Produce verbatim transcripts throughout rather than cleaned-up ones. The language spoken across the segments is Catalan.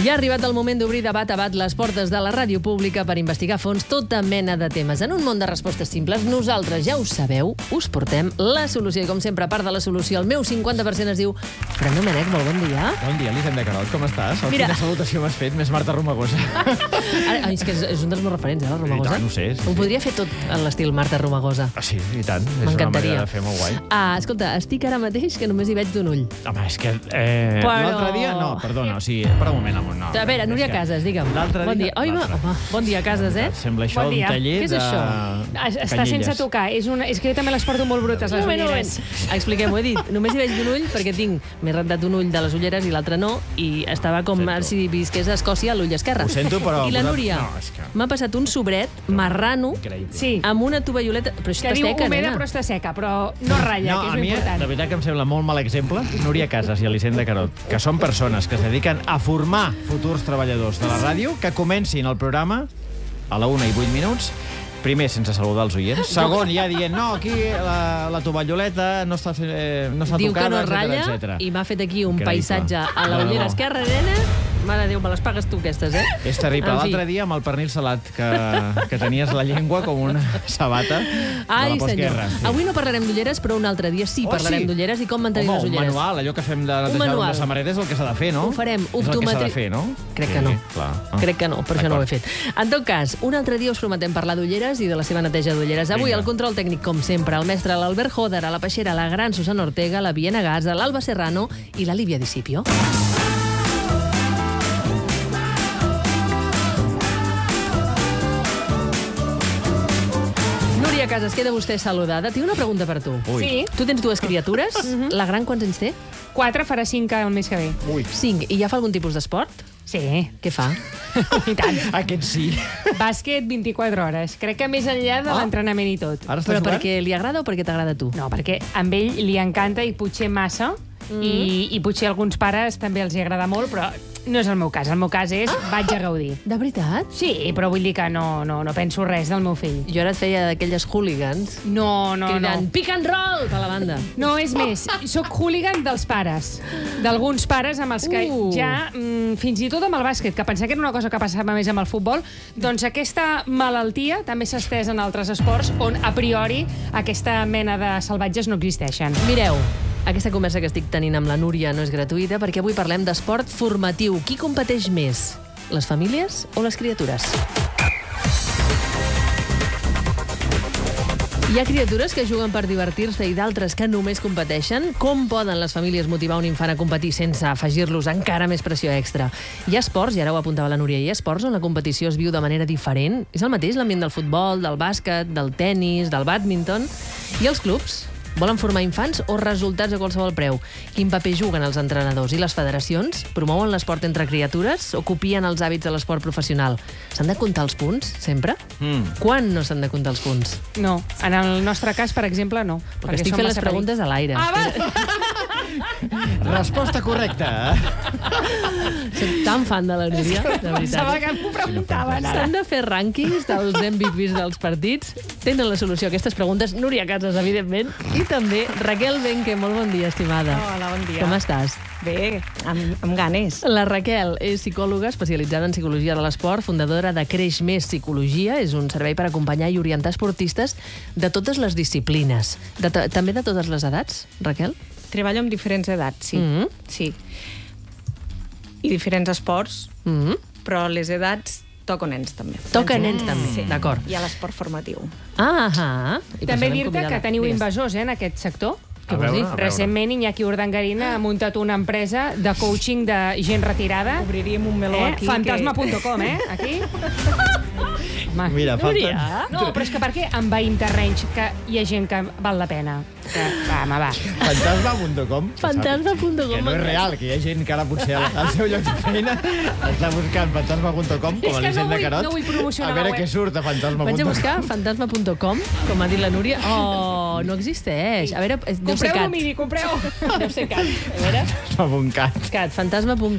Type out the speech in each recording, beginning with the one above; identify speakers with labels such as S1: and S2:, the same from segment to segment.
S1: Ja ha arribat el moment d'obrir de bat a bat les portes de la ràdio pública per investigar a fons tota mena de temes. En un món de respostes simples, nosaltres, ja ho sabeu, us portem la solució. I com sempre, a part de la solució, el meu cinquanta per cent es diu Fran Domènech, molt bon dia.
S2: Bon dia, Elisenda Carot, com estàs?
S1: Mira.
S2: Quina salutació m'has fet, més Marta Romagosa.
S1: Ara, ai, és que és, és un dels meus referents, eh, la Romagosa.
S2: I tant, ho sé, sí,
S1: Ho
S2: sí.
S1: podria fer tot en l'estil Marta Romagosa.
S2: Ah, sí, i tant. És una
S1: M'encantaria.
S2: manera de fer molt guai.
S1: Ah, escolta, estic ara mateix que només hi veig d'un ull.
S2: Home, és que... Eh,
S1: Però-
S2: L'altre dia... No, perdona, o sigui, per un moment, amor, no.
S1: A veure, Núria
S2: És que
S1: Casas, digue'm.
S2: L'altre
S1: Bon
S2: dia...
S1: dia. Oi, va,
S2: l'altre.
S1: home, bon dia, Casas, eh?
S2: Sembla això
S3: Bon
S2: un
S3: dia.
S2: taller
S1: Què és
S2: de...
S1: això?
S3: Es- Està
S2: canyelles.
S3: sense tocar. És, una... és que jo també les porto molt brutes, les
S1: Un moment, un
S3: ulleres.
S1: moment. Expliquem-ho, he dit. Només hi veig d'un ull perquè tinc... M'he rentat un ull de les ulleres i l'altre no, i estava com
S2: Sento.
S1: si visqués a Escòcia a l'ull esquerre.
S2: Ho sento, però-
S1: I la Núria
S2: No, és que-
S1: m'ha passat un sobret marrano
S2: Increïble.
S3: Sí,
S1: amb una tovalloleta... Però això
S3: que
S1: està
S3: diu
S1: seca,
S3: humeda
S1: nena.
S3: però està seca, però no ratlla,
S2: No,
S3: que
S2: a
S3: és
S2: mi,
S3: important.
S2: de veritat que em sembla molt mal exemple, Núria Casas i Elisenda Carot, que són persones que es dediquen a formar futurs treballadors de la ràdio, que comencin el programa a la una i vuit minuts, primer, sense saludar els oients. Segon, ja dient, no, aquí la, la tovalloleta no està, fe- eh, no està
S1: Diu que
S2: tocada,
S1: no ratlla
S2: etcètera, etcètera.
S1: i m'ha fet aquí un
S2: Increïble.
S1: paisatge a la
S2: No, no,
S1: ullera
S2: no.
S1: esquerra, nena. Mare de Déu, me les pagues tu, aquestes, eh?
S2: És terrible.
S1: En fi.
S2: L'altre dia, amb el pernil salat, que, que tenies la llengua com una sabata de
S1: Ai,
S2: la
S1: senyor.
S2: postguerra. Sí.
S1: Avui no parlarem d'ulleres, però un altre dia sí
S2: Oh,
S1: parlarem
S2: sí?
S1: d'ulleres i com mantenir
S2: Home,
S1: les
S2: un
S1: ulleres.
S2: manual, allò que fem de
S1: Un
S2: netejar
S1: manual.
S2: una samarreta és el que s'ha de fer, no?
S1: Ho farem.
S2: És el que s'ha de
S1: Optometri-
S2: fer, no?
S1: Crec
S2: Sí,
S1: que no.
S2: Clar. Ah.
S1: Crec que no, per això no ho he fet. En tot cas, un altre dia us prometem parlar d'ulleres i de la seva neteja d'ulleres. Avui
S2: Vinga.
S1: el control tècnic, com sempre, el mestre l'Albert Joder, a la Peixera, la gran Susana Ortega, la Viena Gaza, l'Alba Serrano i la Lívia Discipio. Núria Casas, queda vostè saludada. Tinc una pregunta per tu.
S2: Ui.
S3: Sí,
S1: Tu tens dues criatures. La gran quants anys té?
S3: quatre farà cinc el mes que ve.
S2: Ui.
S1: Cinc. I ja fa algun tipus d'esport?
S3: Sí,
S1: Què fa?
S3: i tant.
S2: Aquest sí.
S3: Bàsquet vint-i-quatre hores. Crec que més enllà de
S2: Ah.
S3: l'entrenament i tot.
S2: Ara està
S1: Però
S2: jugant?
S1: perquè li agrada o perquè t'agrada a tu?
S3: No, perquè amb ell li encanta i potser massa, i, i potser a alguns pares també els hi agrada molt, però no és el meu cas. El meu cas és vaig a gaudir.
S1: De veritat?
S3: Sí, però vull dir que no, no, no penso res del meu fill.
S1: Jo ara et feia d'aquelles hooligans
S3: No, no,
S1: cridant
S3: no.
S1: pick and roll per la banda.
S3: No, és més, sóc hooligan dels pares. D'alguns pares amb els que
S1: Uh.
S3: ja, mm, fins i tot amb el bàsquet, que pensava que era una cosa que passava més amb el futbol, doncs aquesta malaltia també s'ha estès en altres esports on, a priori, aquesta mena de salvatges no existeixen.
S1: Mireu, aquesta conversa que estic tenint amb la Núria no és gratuïta perquè avui parlem d'esport formatiu. Qui competeix més? Les famílies o les criatures? Hi ha criatures que juguen per divertir-se i d'altres que només competeixen. Com poden les famílies motivar un infant a competir sense afegir-los encara més pressió extra? Hi ha esports, i ara ho apuntava la Núria, hi ha esports on la competició es viu de manera diferent? És el mateix l'ambient del futbol, del bàsquet, del tennis, del bàdminton? I els clubs? Volen formar infants o resultats a qualsevol preu? Quin paper juguen els entrenadors i les federacions? Promouen l'esport entre criatures o copien els hàbits de l'esport professional? S'han de comptar els punts, sempre?
S2: Mm.
S1: Quan no s'han de comptar els punts?
S3: No, en el nostre cas, per exemple, no.
S1: Perquè estic fent les preguntes a l'aire.
S3: Ah, va!
S2: Resposta correcta.
S1: Soc tan fan de la Núria, de
S3: Pensava
S1: veritat.
S3: que m'ho preguntaven ara.
S1: S'han de fer rànquings dels M V Ps dels partits. Tenen la solució a aquestes preguntes. Núria Casas, evidentment. I també Raquel Benque. Molt bon dia, estimada.
S4: Hola, bon dia.
S1: Com estàs?
S4: Bé, amb, amb ganes.
S1: La Raquel és psicòloga especialitzada en psicologia de l'esport, fundadora de Creix Més Psicologia. És un servei per acompanyar i orientar esportistes de totes les disciplines. De també de totes les edats, Raquel?
S4: Treballo amb diferents edats, sí.
S1: Mhm.
S4: Sí. I diferents esports,
S1: Mm -hmm.
S4: però les edats toco nens, també.
S1: Toca nens, també.
S4: Sí.
S1: D'acord.
S4: I a l'esport formatiu.
S1: Ah, ah. I per
S3: També
S1: això l'hem
S3: dir-te
S1: convidada.
S3: que teniu
S1: Digues.
S3: invasors, eh, en aquest sector.
S1: Què
S2: A
S1: vols
S2: veure,
S1: dir?
S2: a veure.
S3: Recentment, Iñaki Urdangarín ha muntat una empresa de coaching de gent retirada.
S4: Obriríem un meló
S3: Eh?
S4: aquí.
S3: Fantasma punt com, eh? Aquí. Home.
S2: Mira,
S1: Núria.
S2: falten...
S3: No, però és que per què envaïm terrenys que hi ha gent que val la pena? Que, va, home, va.
S2: Fantasma punt com.
S1: Fantasma punt com.
S2: Que no és real, que hi ha gent que ara potser al, al seu lloc de feina està buscant fantasma punt com, com
S3: És
S2: a
S3: que no
S2: Elisenda
S3: vull-
S2: Carot.
S3: no vull promocionar
S2: a veure
S3: la web.
S2: què surt a fantasma punt
S1: Vaig a
S2: com.
S1: buscar fantasma punt com, com ha dit la Núria. Oh, no existeix. A veure, deu ser
S3: Compreu-lo,
S1: cat.
S3: miri, compreu.
S1: Deu ser cat. A veure.
S2: Fantasma punt cat.
S1: Cat, fantasma punt cat.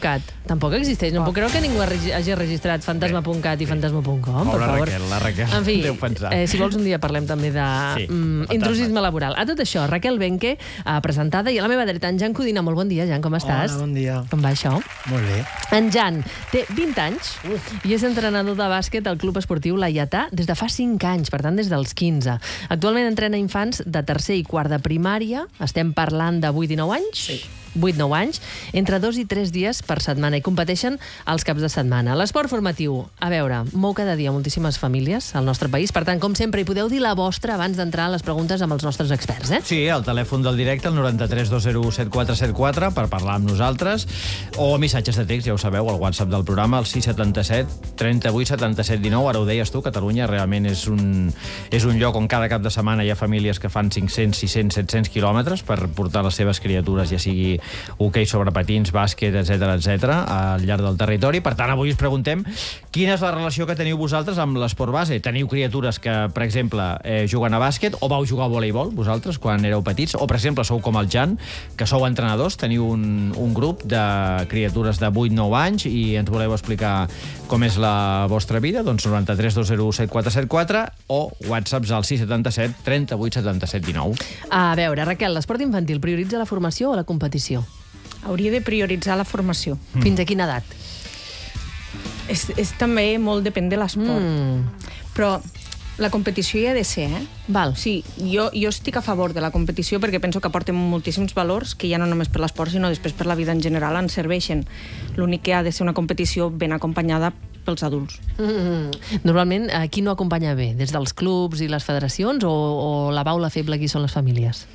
S1: Tampoc existeix. No puc creure que ningú hagi registrat fantasma punt cat i fantasma punt com, per
S2: Pobra
S1: favor.
S2: Raquel, la Raquel.
S1: En fi,
S2: Deu pensar.
S1: eh, si vols un dia parlem també de
S2: Sí,
S1: mm,
S2: fantasmes.
S1: intrusisme laboral. A tot això, Raquel Benque, eh, presentada, i a la meva dreta, en Jan Codina. Molt bon dia, Jan, com estàs?
S5: Hola, bon dia.
S1: Com va això?
S5: Molt bé.
S1: En Jan té vint anys i és entrenador de bàsquet al Club Esportiu Laietà des de fa cinc anys, per tant, des dels quinze. Actualment entrena infants de tercer i quart de primària. Estem parlant de vuit i nou anys? Sí. vuit nou anys, entre dos i tres dies per setmana, i competeixen els caps de setmana. L'esport formatiu, a veure, mou cada dia moltíssimes famílies al nostre país, per tant, com sempre, hi podeu dir la vostra abans d'entrar a les preguntes amb els nostres experts, eh?
S2: Sí, el telèfon del directe, el noranta-tres dos zero u set quatre set quatre, per parlar amb nosaltres, o missatges de text, ja ho sabeu, al WhatsApp del programa, el sis setanta-set trenta-vuit setanta-set dinou. Ara ho deies tu, Catalunya realment és un, és un lloc on cada cap de setmana hi ha famílies que fan cinc-cents, sis-cents, set-cents quilòmetres per portar les seves criatures, ja sigui hoquei sobre patins, bàsquet, etcètera, etcètera, al llarg del territori. Per tant, avui us preguntem quina és la relació que teniu vosaltres amb l'esport base. Teniu criatures que, per exemple, eh, juguen a bàsquet, o vau jugar a voleibol, vosaltres, quan éreu petits, o, per exemple, sou com el Jan, que sou entrenadors, teniu un, un grup de criatures de vuit nou anys i ens voleu explicar com és la vostra vida, doncs noranta-tres dos zero u set quatre set quatre o whatsapps al sis setanta-set trenta-vuit setanta-set dinou.
S1: A veure, Raquel, l'esport infantil prioritza la formació o la competició?
S4: Hauria de prioritzar la formació.
S1: Mm. Fins a quina edat?
S4: És, és també molt depèn de l'esport.
S1: Mm.
S4: Però la competició hi ha de ser, eh?
S1: Val.
S4: Sí, jo, jo estic a favor de la competició perquè penso que aporten moltíssims valors que ja no només per l'esport, sinó després per la vida en general ens serveixen. L'únic que ha de ser una competició ben acompanyada pels adults.
S1: Mm. Normalment, eh, qui no acompanya bé? Des dels clubs i les federacions o, o la baula feble qui són les famílies?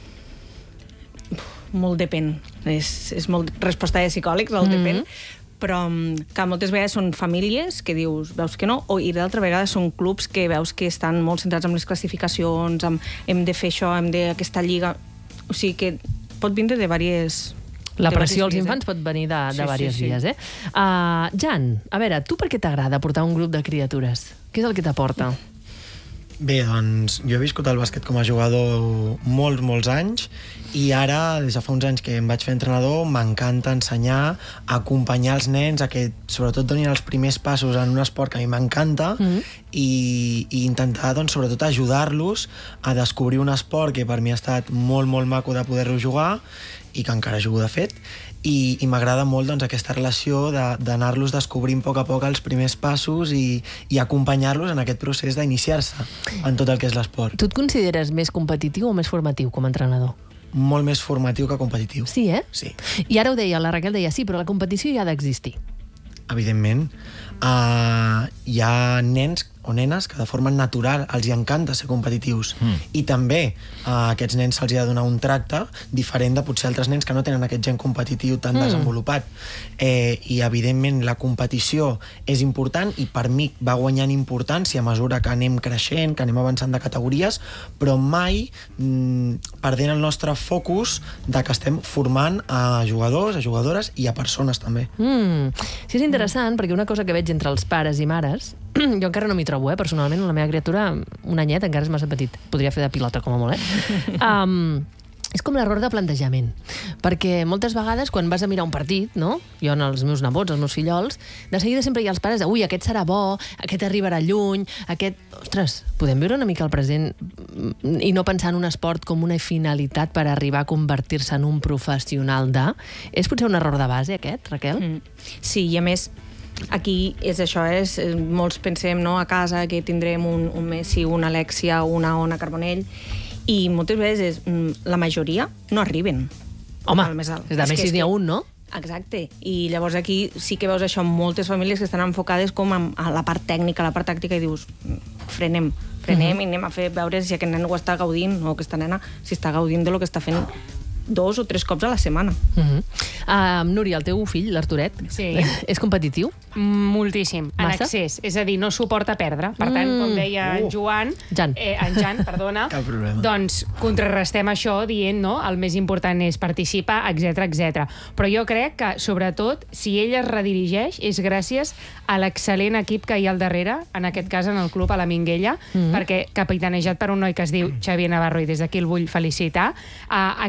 S4: Molt depèn. És, és molt resposta de psicòlegs, el mm-hmm. depèn. Però que moltes vegades són famílies que dius, veus que no, o, i d'altra vegada són clubs que veus que estan molt centrats en les classificacions, amb hem de fer això, hem de aquesta lliga... O sigui que pot vindre de diverses...
S1: La pressió als
S4: vies,
S1: infants
S4: eh?
S1: pot venir de, de
S4: Sí,
S1: diverses
S4: sí, sí.
S1: vies, eh? Uh, Jan, a veure, tu per què t'agrada portar un grup de criatures? Què és el que t'aporta?
S5: Bé, doncs, jo he viscut el bàsquet com a jugador molts, molts anys i ara, des de fa uns anys que em vaig fer entrenador, m'encanta ensenyar, acompanyar els nens a que sobretot donin els primers passos en un esport que a mi m'encanta mm-hmm. i, i intentar, doncs, sobretot ajudar-los a descobrir un esport que per mi ha estat molt, molt maco de poder-lo jugar i que encara jugo de fet, i, i m'agrada molt doncs, aquesta relació de, d'anar-los descobrint a poc a poc els primers passos i, i acompanyar-los en aquest procés d'iniciar-se en tot el que és l'esport.
S1: Tu et consideres més competitiu o més formatiu com a entrenador?
S5: Molt més formatiu que competitiu.
S1: Sí, eh?
S5: Sí.
S1: I ara ho deia, la Raquel deia, sí, però la competició ja ha d'existir.
S5: Evidentment. Uh, hi ha nens o nenes que de forma natural els hi encanta ser competitius mm. i també a aquests nens se'ls ha de donar un tracte diferent de potser altres nens que no tenen aquest gen competitiu tan mm. desenvolupat eh, i evidentment la competició és important i per mi va guanyant importància a mesura que anem creixent, que anem avançant de categories, però mai mm, perdent el nostre focus de que estem formant a jugadors, a jugadores i a persones també.
S1: Mm. Sí, és interessant, mm. perquè una cosa que veig entre els pares i mares, jo encara no m'hi trobo, eh, personalment, la meva criatura, un anyet, encara és massa petit. Podria fer de pilota, com a molt, eh? Um, és com l'error de plantejament. Perquè moltes vegades, quan vas a mirar un partit, no? Jo, en els meus nebots, els meus fillols, de seguida sempre hi ha els pares de, ui, aquest serà bo, aquest arribarà lluny, aquest... Ostres, podem viure una mica el present i no pensar en un esport com una finalitat per arribar a convertir-se en un professional de... És potser un error de base, aquest, Raquel?
S4: Mm. Sí, i a més, aquí és això, és, molts pensem no, a casa que tindrem un, un Messi, una Alexia, una Ona Carbonell, i moltes vegades la majoria no arriben.
S1: Home,
S4: al més alt.
S1: és de Messi n'hi ha un, no?
S4: Exacte, i llavors aquí sí que veus això en moltes famílies que estan enfocades com a la part tècnica, a la part tàctica, i dius, frenem, frenem uh-huh. i anem a fer veure si aquest nen ho està gaudint, o aquesta nena, si està gaudint de lo que està fent dos o tres cops a la setmana.
S1: Uh-huh. uh, Núria, el teu fill, l'Arturet,
S3: sí.
S1: és competitiu?
S3: Moltíssim, en
S1: Massa?
S3: excés. És a dir, no suporta perdre. Per tant,
S1: Mm.
S3: com deia
S5: Uh.
S3: en Joan,
S1: Jan.
S3: Eh, en Jan, perdona,
S5: Cap problema.
S3: doncs contrarrestem això dient, no?, el més important és participar, etcètera, etcètera. Però jo crec que, sobretot, si ell es redirigeix, és gràcies a l'excel·lent equip que hi ha al darrere, en aquest cas en el club, a la Minguella, mm. perquè, capitanejat per un noi que es diu Xavier Navarro, i des d'aquí el vull felicitar, ha, ha creat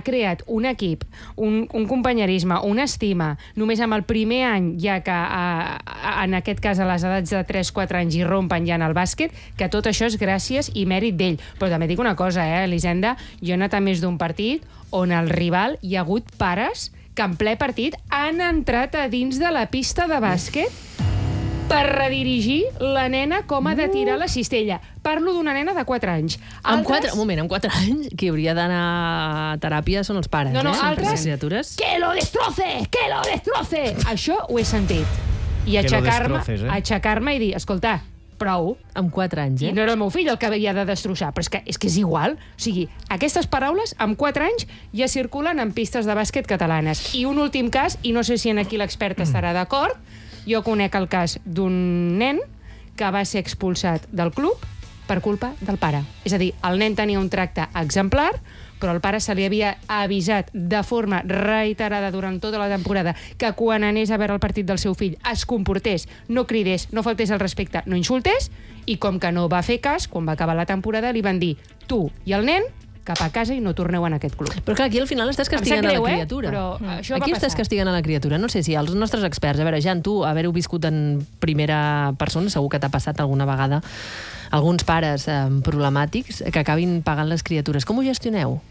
S3: un equip, un, un companyerisme, una estima, només amb el primer any, ja que a, a, en aquest cas a les edats de tres quatre anys hi rompen ja en el bàsquet, que tot això és gràcies i mèrit d'ell. Però també dic una cosa, eh, Elisenda, jo he anat a més d'un partit on el rival hi ha hagut pares que en ple partit han entrat a dins de la pista de bàsquet per redirigir la nena com ha de tirar la cistella. Parlo d'una nena de quatre anys.
S1: Amb quatre, un moment, amb quatre anys, qui hauria d'anar a teràpia són els pares,
S3: no, no,
S1: eh?
S3: altres,
S1: criatures.
S3: que lo destroce, que lo destroce. Això ho he sentit. I
S2: Que lo
S3: aixecar-me
S2: destroces, eh?
S3: aixecar-me i dir, escolta, prou.
S1: Amb quatre anys, eh?
S3: I no era el meu fill el que havia de destrossar, però és que és, que és igual. O sigui, aquestes paraules, amb quatre anys, ja circulen en pistes de bàsquet catalanes. I un últim cas, i no sé si en aquí l'expert estarà d'acord, jo conec el cas d'un nen que va ser expulsat del club per culpa del pare. És a dir, el nen tenia un tracte exemplar, però el pare se li havia avisat de forma reiterada durant tota la temporada que quan anés a veure el partit del seu fill es comportés, no cridés, no faltés al respecte, no insultés, i com que no va fer cas, quan va acabar la temporada li van dir tu i el nen cap a casa i no torneu en aquest club.
S1: Però clar, aquí al final estàs castigant
S3: greu,
S1: a la
S3: eh?
S1: criatura.
S3: Però això
S1: aquí
S3: va
S1: estàs
S3: passar.
S1: castigant a la criatura. No sé si els nostres experts, a veure, Jan, tu, haver-ho viscut en primera persona, segur que t'ha passat alguna vegada, alguns pares eh, problemàtics que acabin pagant les criatures. Com ho gestioneu?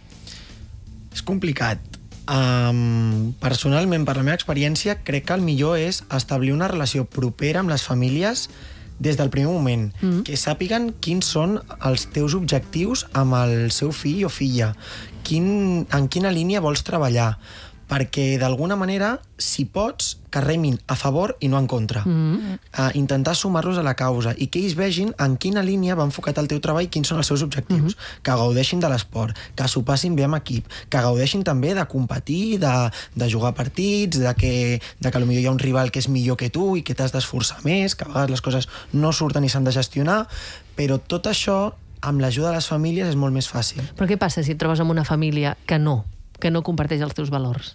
S5: És complicat. Um, personalment, per la meva experiència, crec que el millor és establir una relació propera amb les famílies des del primer moment, mm. que sàpiguen quins són els teus objectius amb el seu fill o filla, quin, en quina línia vols treballar, perquè d'alguna manera, si pots, que remin a favor i no en contra. Mm. Uh, intentar sumar-los a la causa i que ells vegin en quina línia va enfocat el teu treball i quins són els seus objectius. Mm. Que gaudeixin de l'esport, que s'ho passin bé amb equip, que gaudeixin també de competir, de, de jugar partits, de que, de que potser hi ha un rival que és millor que tu i que t'has d'esforçar més, que a vegades les coses no surten i s'han de gestionar, però tot això, amb l'ajuda de les famílies, és molt més fàcil.
S1: Però què passa si et trobes amb una família que no, que no comparteix els teus valors?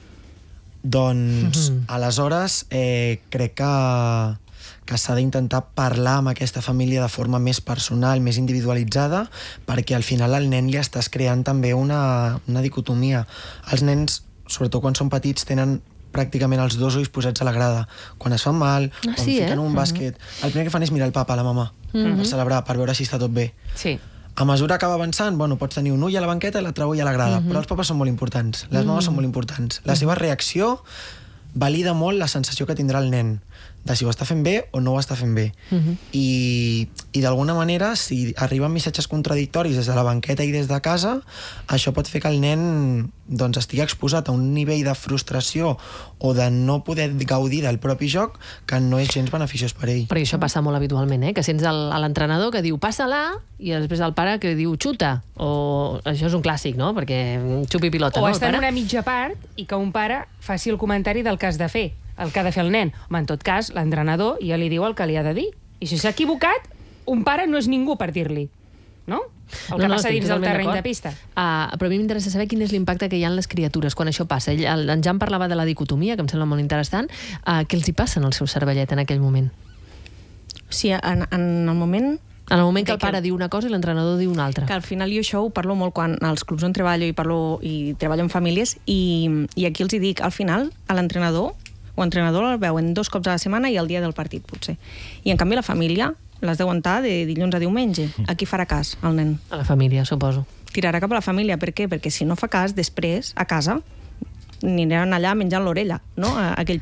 S5: Doncs, mm-hmm. aleshores, eh, crec que, que s'ha d'intentar parlar amb aquesta família de forma més personal, més individualitzada, perquè al final al nen li estàs creant també una, una dicotomia. Els nens, sobretot quan són petits, tenen pràcticament els dos ulls posats a la grada. Quan es fan mal,
S1: ah,
S5: quan
S1: sí,
S5: fiquen
S1: eh?
S5: un bàsquet, el primer que fan és mirar el papa, la mama, mm-hmm. per celebrar, per veure si està tot bé.
S3: Sí.
S5: A mesura que va avançant, bueno, pots tenir un ull a la banqueta i l'altre ull a la grada, mm-hmm. però els papes són molt importants, les mames mm-hmm. són molt importants. La seva reacció valida molt la sensació que tindrà el nen, de si ho està fent bé o no ho està fent bé. Mm-hmm. I, i d'alguna manera, si arriben missatges contradictoris des de la banqueta i des de casa, això pot fer que el nen doncs, estigui exposat a un nivell de frustració o de no poder gaudir del propi joc que no és gens beneficiós per ell.
S1: Perquè això passa molt habitualment, eh? Que sents el, l'entrenador que diu passa-la i després el pare que diu xuta. O això és un clàssic, no? Perquè xupi pilota,
S3: o
S1: no?
S3: està en una mitja part i que un pare faci el comentari del que has de fer, el que ha de fer el nen. Home, en tot cas, l'entrenador ja li diu el que li ha de dir. I si s'ha equivocat, un pare no és ningú per dir-li. No? El que
S1: no, no,
S3: passa dins del terreny
S1: d'acord.
S3: de pista.
S1: Uh, però a mi m'interessa saber quin és l'impacte que hi ha en les criatures quan això passa. Ell, el, en Jan parlava de la dicotomia, que em sembla molt interessant. Uh, què els hi passa en el seu cervellet en aquell moment?
S4: Sí, en, en el moment...
S1: En el moment que
S4: de
S1: el pare
S4: que-
S1: diu una cosa i l'entrenador diu una altra.
S4: Que al final jo això ho parlo molt quan als clubs on treballo i, parlo, i treballo amb famílies i, i aquí els hi dic, al final, a l'entrenador o entrenador el veuen dos cops a la setmana i el dia del partit, potser. I en canvi la família l'has d'aguantar de dilluns a diumenge. A qui farà cas, el nen?
S1: A la família, suposo.
S4: Tirarà cap a la família. Per què? Perquè si no fa cas, després, a casa, aniran allà menjant l'orella, no? A aquell